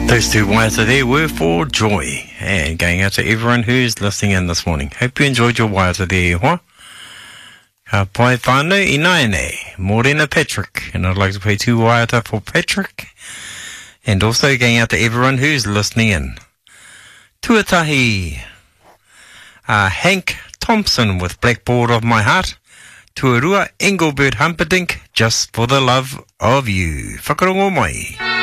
Those two waiata there were for Joy, and going out to everyone who's listening in this morning. Hope you enjoyed your waiata there, hoa? Ka pai whānau I naene, Morena Patrick, and I'd like to play two waiata for Patrick, and also going out to everyone who's listening in. Tuatahi, Hank Thompson with Blackboard of My Heart. Tuarua Engelbert Humperdinck, Just for the Love of You. Whakarongo mai.